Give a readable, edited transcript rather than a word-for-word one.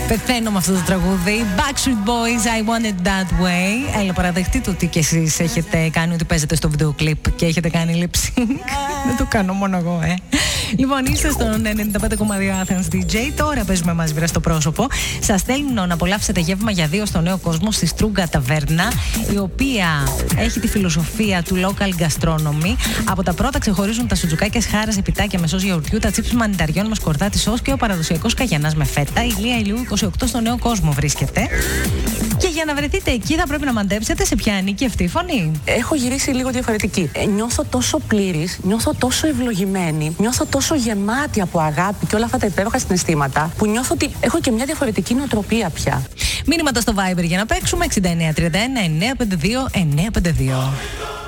Πεθαίνω με αυτό το τραγούδι. Backstreet Boys, I Want It That Way. Έλα, παραδεχτείτε ότι και εσείς έχετε κάνει ότι παίζετε στο βίντεο κλιπ και έχετε κάνει lip sync. Δεν το κάνω μόνο εγώ, Λοιπόν, είστε στον 95,2 Athens DJ. Τώρα παίζουμε μαζί βρε στο πρόσωπο. Σας στέλνω να απολαύσετε γεύμα για 2 στο Νέο Κόσμο στη Στρούγκα Ταβέρνα, η οποία έχει τη φιλοσοφία του local gastronomy. Από τα πρώτα ξεχωρίζουν τα σουτζουκάκια σχάρας, επιτάκια με σως γιαουρτιού, τα τσίπς μανιταριών με σκορδάτι σως και ο παραδοσιακός καγιανάς με φέτα. Ηλία Ηλίου 28 στο Νέο Κόσμο βρίσκεται. Και για να βρεθείτε εκεί θα πρέπει να μαντέψετε σε ποια ανήκει αυτή η φωνή. Έχω γυρίσει λίγο διαφορετική. Νιώθω τόσο πλήρης, νιώθω τόσο ευλογημένη, νιώθω τόσο γεμάτη από αγάπη και όλα αυτά τα υπέροχα συναισθήματα, που νιώθω ότι έχω και μια διαφορετική νοοτροπία πια. Μήνυματα στο Viber για να παίξουμε 6931 952 952.